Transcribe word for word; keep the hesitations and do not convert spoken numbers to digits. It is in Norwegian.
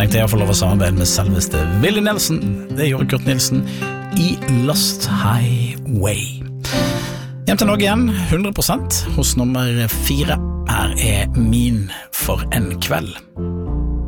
tenkte jeg å få lov å samarbeide med selveste Willie Nelson. Det gjorde Kurt Nilsen i Lost Highway. Hjem til Norge igjen, hundre prosent hos nummer fire. Her er Min for en kveld.